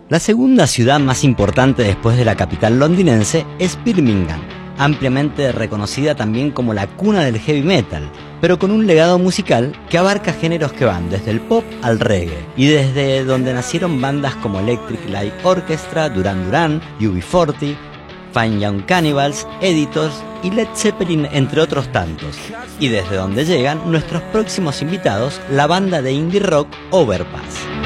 La segunda ciudad más importante después de la capital londinense es Birmingham, ampliamente reconocida también como la cuna del heavy metal, pero con un legado musical que abarca géneros que van desde el pop al reggae, y desde donde nacieron bandas como Electric Light Orchestra, Duran Duran, UB40, Fine Young Cannibals, Editors y Led Zeppelin, entre otros tantos, y desde donde llegan nuestros próximos invitados, la banda de indie rock Overpass.